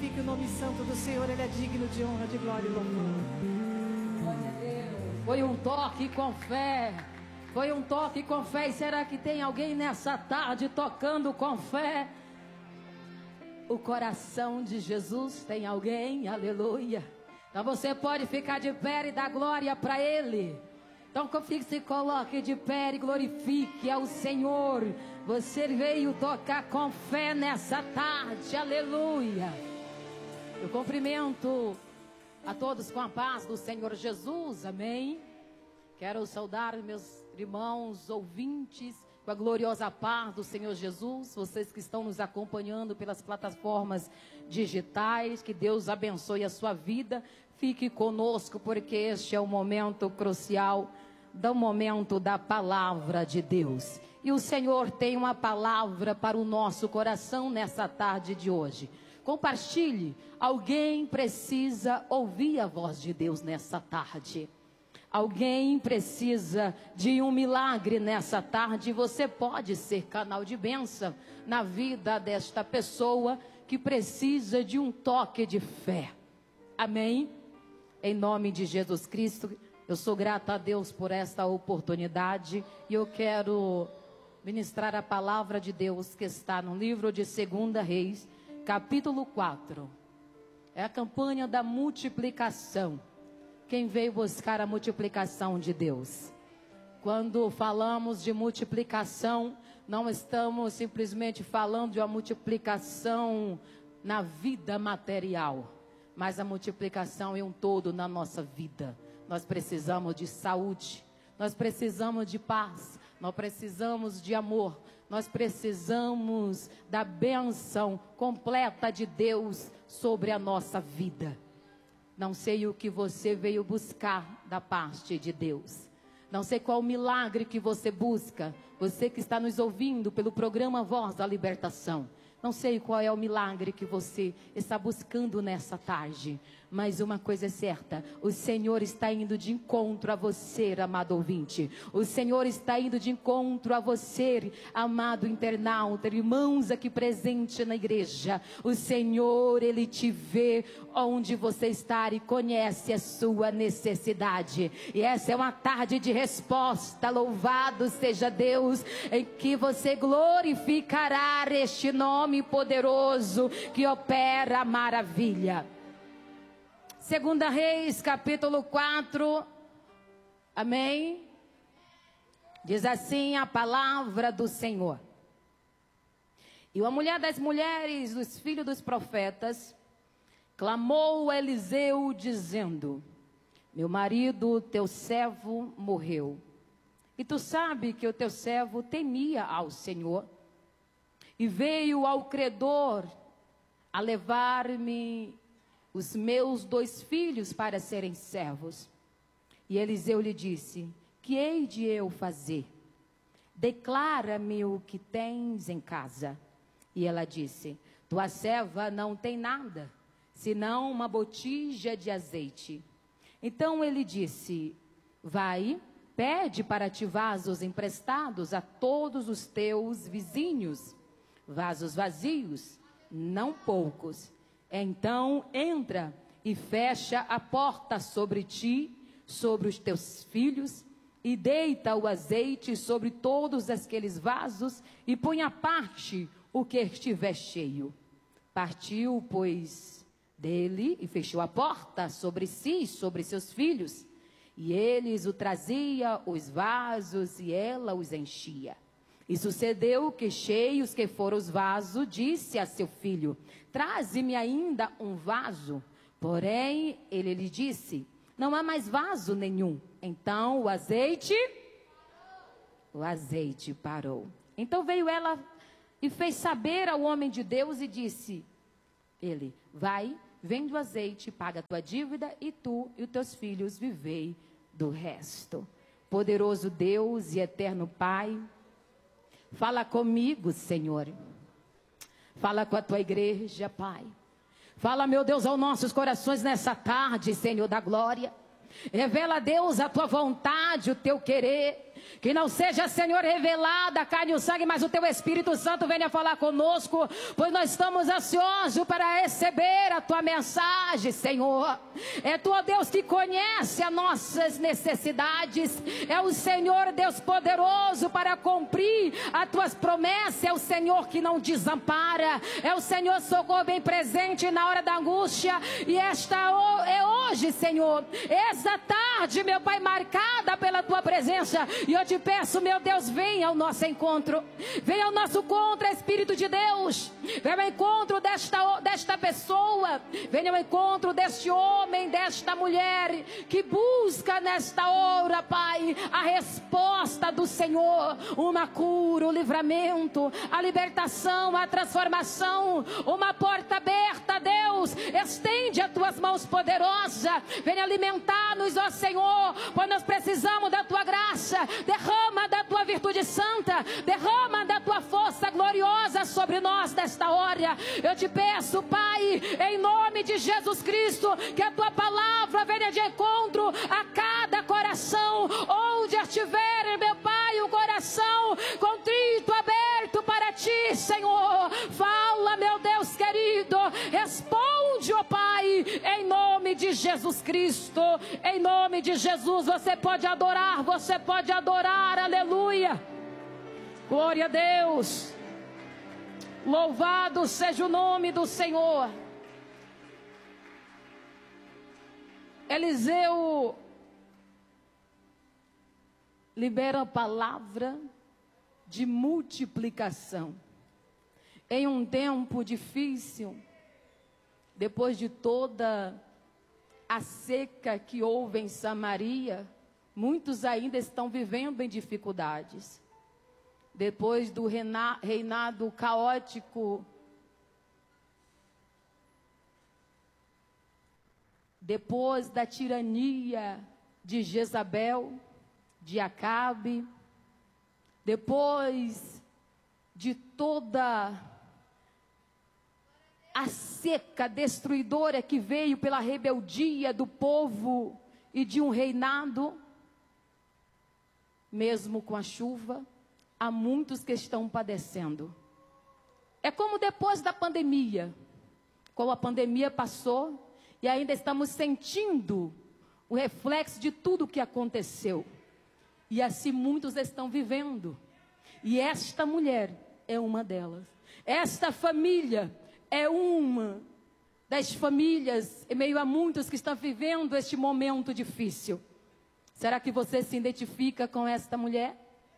glorifique o nome santo do Senhor. Ele é digno de honra, de glória e louvor. Glória a Deus. Foi um toque com fé. Foi um toque com fé. E será que tem alguém nessa tarde tocando com fé? O coração de Jesus tem alguém? Aleluia. Então você pode ficar de pé e dar glória para Ele. Então se coloque de pé e glorifique ao Senhor. Você veio tocar com fé nessa tarde, aleluia. Eu cumprimento a todos com a paz do Senhor Jesus, amém. Quero saudar meus irmãos ouvintes com a gloriosa paz do Senhor Jesus. Vocês que estão nos acompanhando pelas plataformas digitais, que Deus abençoe a sua vida. Fique conosco, porque este é o momento crucial do momento da palavra de Deus. E o Senhor tem uma palavra para o nosso coração nessa tarde de hoje. Compartilhe. Alguém precisa ouvir a voz de Deus nessa tarde. Alguém precisa de um milagre nessa tarde. Você pode ser canal de bênção na vida desta pessoa que precisa de um toque de fé. Amém? Em nome de Jesus Cristo, eu sou grata a Deus por esta oportunidade e eu quero ministrar a palavra de Deus que está no livro de 2 Reis, capítulo 4. É a campanha da multiplicação. Quem veio buscar a multiplicação de Deus? Quando falamos de multiplicação, não estamos simplesmente falando de uma multiplicação na vida material, mas a multiplicação em um todo na nossa vida. Nós precisamos de saúde, nós precisamos de paz, nós precisamos de amor, nós precisamos da bênção completa de Deus sobre a nossa vida. Não sei o que você veio buscar da parte de Deus. Não sei qual o milagre que você busca. Você que está nos ouvindo pelo programa Voz da Libertação. Não sei qual é o milagre que você está buscando nessa tarde. Mas uma coisa é certa, o Senhor está indo de encontro a você, amado ouvinte. O Senhor está indo de encontro a você, amado internauta, irmãos aqui presente na igreja. O Senhor, Ele te vê onde você está e conhece a sua necessidade. E essa é uma tarde de resposta. Louvado seja Deus, em que você glorificará este nome poderoso que opera a maravilha. 2 Reis, capítulo 4, amém? Diz assim a palavra do Senhor. E uma mulher das mulheres dos filhos dos profetas clamou a Eliseu dizendo: meu marido, teu servo, morreu. E tu sabe que o teu servo temia ao Senhor. E veio ao credor a levar-me os meus 2 filhos para serem servos. E Eliseu lhe disse: que hei de eu fazer? Declara-me o que tens em casa. E ela disse: tua serva não tem nada, senão uma botija de azeite. Então ele disse: vai, pede para ti vasos emprestados a todos os teus vizinhos, vasos vazios, não poucos. Então entra e fecha a porta sobre ti, sobre os teus filhos, e deita o azeite sobre todos aqueles vasos, e põe à parte o que estiver cheio. Partiu, pois, dele, e fechou a porta sobre si e sobre seus filhos. E eles o trazia os vasos, e ela os enchia. E sucedeu que, cheios que foram os vasos, disse a seu filho: traze-me ainda um vaso. Porém, ele lhe disse: não há mais vaso nenhum. Então o azeite parou. Então veio ela e fez saber ao homem de Deus e disse ele: vai, vende o azeite, paga a tua dívida, e tu e os teus filhos vivei do resto. Poderoso Deus e eterno Pai, fala comigo, Senhor. Fala com a tua igreja, Pai. Fala, meu Deus, aos nossos corações nessa tarde, Senhor da glória. Revela, Deus, a tua vontade, o teu querer. Que não seja, Senhor, revelada a carne e o sangue, mas o Teu Espírito Santo venha falar conosco, pois nós estamos ansiosos para receber a Tua mensagem, Senhor. É Tu, ó Deus, que conhece as nossas necessidades. É o Senhor, Deus poderoso, para cumprir as Tuas promessas. É o Senhor que não desampara. É o Senhor, socorro bem presente na hora da angústia. E esta é hoje, Senhor, essa tarde, meu Pai, marcada pela Tua presença. E eu te peço, meu Deus, venha ao nosso encontro. Venha ao nosso encontro, Espírito de Deus. Venha ao encontro desta pessoa. Venha ao encontro deste homem, desta mulher, que busca nesta hora, Pai, a resposta do Senhor. Uma cura, o livramento, a libertação, a transformação. Uma porta aberta, Deus. Estende as Tuas mãos poderosas. Venha alimentar-nos, ó Senhor, pois nós precisamos da Tua graça. Derrama da Tua virtude santa, derrama da Tua força gloriosa sobre nós nesta hora. Eu te peço, Pai, em nome de Jesus Cristo, que a Tua palavra venha de encontro a cada coração, onde estiver, meu Pai, o coração contrito, aberto para Ti, Senhor. Fala, meu Deus querido, responde, ó Pai, em nome de Jesus Cristo, em nome de Jesus. Você pode adorar, aleluia, glória a Deus, louvado seja o nome do Senhor. Eliseu libera a palavra de multiplicação em um tempo difícil, depois de toda a seca que houve em Samaria. Muitos ainda estão vivendo em dificuldades. Depois do reinado caótico, depois da tirania de Jezabel, de Acabe, depois de toda a seca destruidora que veio pela rebeldia do povo e de um reinado, mesmo com a chuva, há muitos que estão padecendo. É como depois da pandemia, como a pandemia passou e ainda estamos sentindo o reflexo de tudo o que aconteceu. E assim muitos estão vivendo. E esta mulher é uma delas. Esta família é uma das famílias, em meio a muitos que estão vivendo este momento difícil. Será que você se identifica com esta mulher?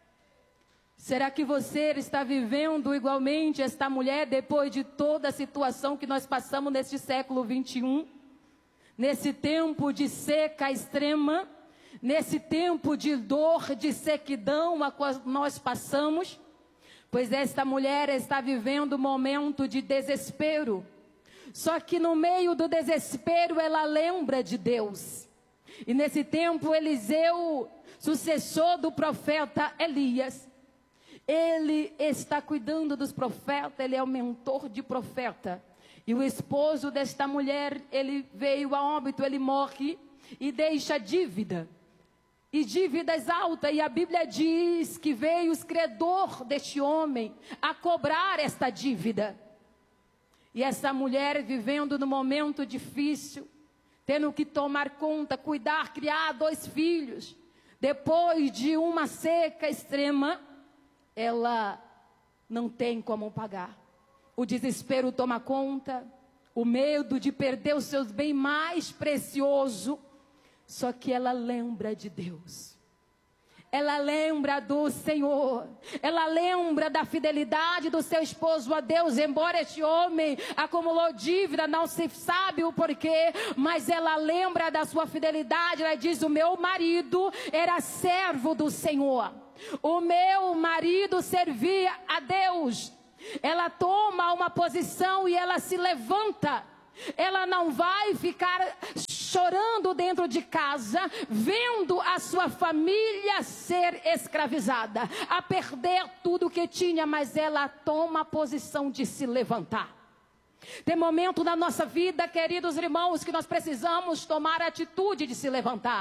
Será que você está vivendo igualmente esta mulher depois de toda a situação que nós passamos neste século 21? Nesse tempo de seca extrema, nesse tempo de dor, de sequidão a qual nós passamos? Pois esta mulher está vivendo um momento de desespero. Só que no meio do desespero ela lembra de Deus. E nesse tempo Eliseu, sucessor do profeta Elias, ele está cuidando dos profetas, ele é o mentor de profeta. E o esposo desta mulher, ele veio a óbito, ele morre e deixa dívida. E dívidas altas, e a Bíblia diz que veio os credor deste homem a cobrar esta dívida. E essa mulher vivendo num momento difícil, tendo que tomar conta, cuidar, criar 2 filhos. Depois de uma seca extrema, ela não tem como pagar. O desespero toma conta, o medo de perder os seus bens mais preciosos. Só que ela lembra de Deus. Ela lembra do Senhor. Ela lembra da fidelidade do seu esposo a Deus. Embora este homem acumulou dívida, não se sabe o porquê, mas ela lembra da sua fidelidade. Ela diz: o meu marido era servo do Senhor. O meu marido servia a Deus. Ela toma uma posição e ela se levanta. Ela não vai ficar chorando dentro de casa, vendo a sua família ser escravizada, a perder tudo que tinha, mas ela toma a posição de se levantar. Tem momento na nossa vida, queridos irmãos, que nós precisamos tomar a atitude de se levantar.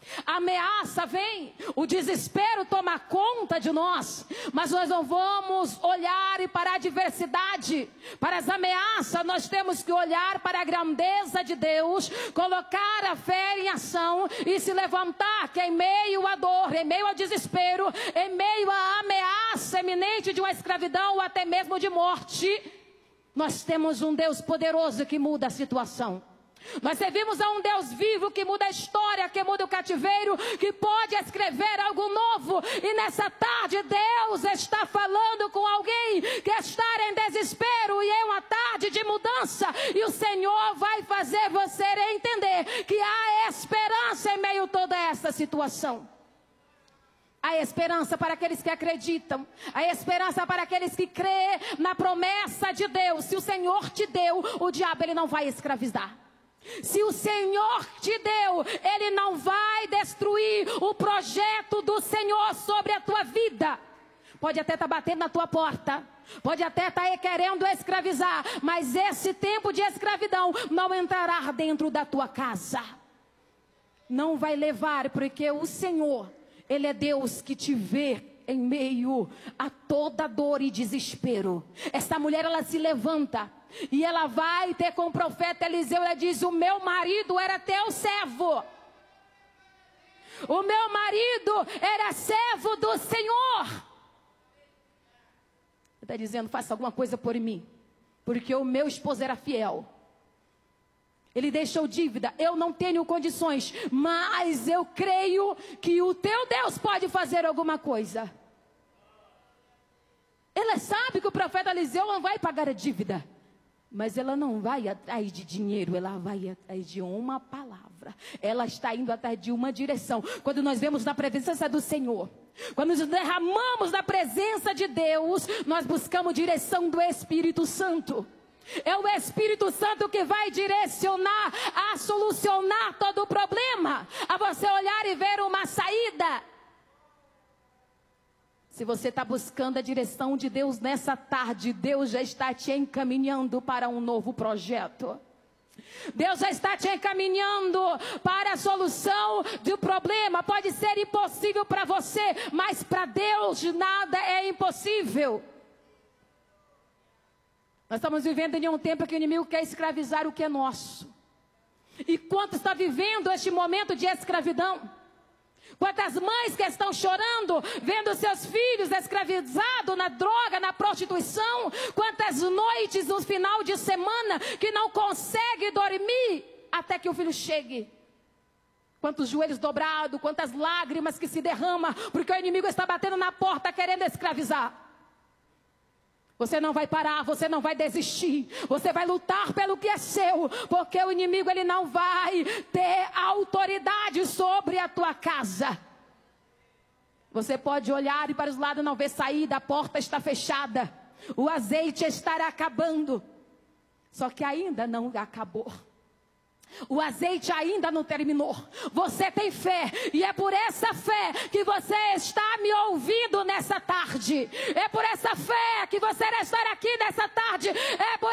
A ameaça vem, o desespero toma conta de nós, mas nós não vamos olhar para a adversidade, para as ameaças. Nós temos que olhar para a grandeza de Deus, colocar a fé em ação e se levantar, que em meio à dor, em meio ao desespero, em meio à ameaça iminente de uma escravidão ou até mesmo de morte, nós temos um Deus poderoso que muda a situação. Nós servimos a um Deus vivo que muda a história, que muda o cativeiro, que pode escrever algo novo. E nessa tarde Deus está falando com alguém que está em desespero e é uma tarde de mudança. E o Senhor vai fazer você entender que há esperança em meio a toda essa situação. Há esperança para aqueles que acreditam. Há esperança para aqueles que crêem na promessa de Deus. Se o Senhor te deu, o diabo ele não vai escravizar. Se o Senhor te deu, Ele não vai destruir o projeto do Senhor sobre a tua vida. Pode até estar batendo na tua porta, pode até estar querendo escravizar, mas esse tempo de escravidão não entrará dentro da tua casa. Não vai levar, porque o Senhor, Ele é Deus que te vê em meio a toda dor e desespero. Essa mulher, ela se levanta e ela vai ter com o profeta Eliseu. Ela diz: o meu marido era teu servo. O meu marido era servo do Senhor. Ele está dizendo: faça alguma coisa por mim, porque o meu esposo era fiel. Ele deixou dívida, eu não tenho condições, mas eu creio que o teu Deus pode fazer alguma coisa. Ela sabe que o profeta Eliseu não vai pagar a dívida, mas ela não vai atrás de dinheiro, ela vai atrás de uma palavra. Ela está indo atrás de uma direção. Quando nós vemos na presença do Senhor, quando nos derramamos na presença de Deus, nós buscamos direção do Espírito Santo. É o Espírito Santo que vai direcionar a solucionar todo o problema, a você olhar e ver uma saída. Se você está buscando a direção de Deus nessa tarde, Deus já está te encaminhando para um novo projeto. Deus já está te encaminhando para a solução do problema. Pode ser impossível para você, mas para Deus nada é impossível. Nós estamos vivendo em um tempo que o inimigo quer escravizar o que é nosso. E quanto está vivendo este momento de escravidão? Quantas mães que estão chorando, vendo seus filhos escravizados na droga, na prostituição? Quantas noites no final de semana que não consegue dormir até que o filho chegue? Quantos joelhos dobrados, quantas lágrimas que se derramam, porque o inimigo está batendo na porta querendo escravizar. Você não vai parar, você não vai desistir, você vai lutar pelo que é seu, porque o inimigo ele não vai ter autoridade sobre a tua casa. Você pode olhar e para os lados não ver saída, a porta está fechada, o azeite estará acabando, só que ainda não acabou. O azeite ainda não terminou. Você tem fé, e é por essa fé que você está me ouvindo nessa tarde. É por essa fé que você vai estar aqui nessa tarde. É por